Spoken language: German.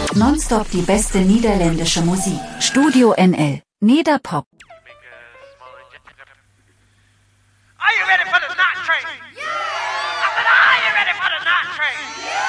Nonstop die beste niederländische Musik. Studio NL, Nederpop.